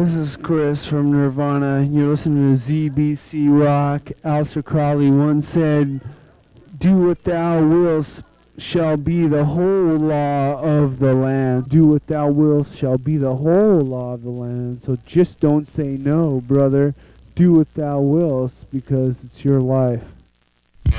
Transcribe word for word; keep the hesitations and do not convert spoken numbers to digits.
This is Chris from Nirvana. You're listening to Z B C Rock. Aleister Crowley once said, "Do what thou wilt shall be the whole law of the land. Do what thou wilt shall be the whole law of the land." So just don't say no, brother. Do what thou wilt, because it's your life.